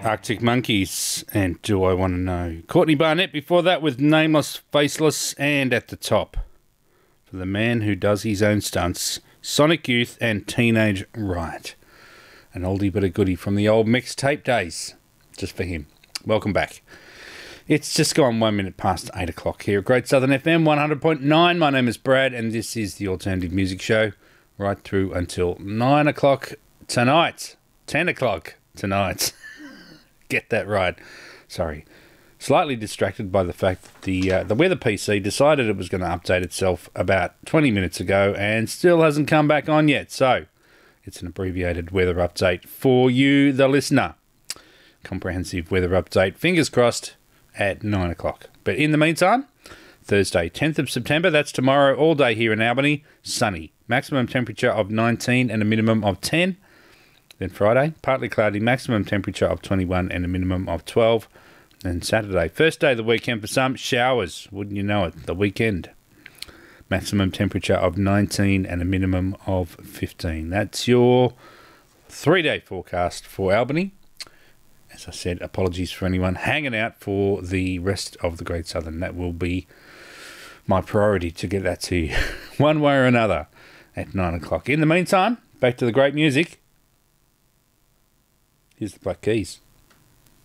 Arctic Monkeys and Do I Want to Know. Courtney Barnett before that with Nameless, Faceless, and at the top for the man who does his own stunts, Sonic Youth and Teenage Riot. An oldie but a goodie from the old mixtape days, just for him. Welcome back. It's just gone 1 minute past 8 o'clock here at Great Southern FM 100.9. My name is Brad and this is the Alternative Music Show right through until 9 o'clock tonight. 10 o'clock tonight. Get that right. Sorry. Slightly distracted by the fact that the weather PC decided it was going to update itself about 20 minutes ago and still hasn't come back on yet. So it's an abbreviated weather update for you, the listener. Comprehensive weather update. Fingers crossed at 9 o'clock. But in the meantime, Thursday, 10th of September, that's tomorrow, all day here in Albany, sunny. Maximum temperature of 19 and a minimum of 10. Then Friday, partly cloudy, maximum temperature of 21 and a minimum of 12. Then Saturday, first day of the weekend for some, showers. Wouldn't you know it, the weekend. Maximum temperature of 19 and a minimum of 15. That's your 3-day forecast for Albany. As I said, apologies for anyone hanging out for the rest of the Great Southern. That will be my priority to get that to you one way or another at 9 o'clock. In the meantime, back to the great music. Here's the Black Keys.